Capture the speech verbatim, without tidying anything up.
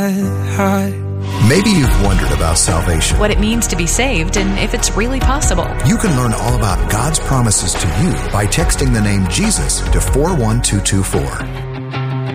high. Maybe you've wondered about salvation, what it means to be saved, and if it's really possible. You can learn all about God's promises to you by texting the name Jesus to four one two two four.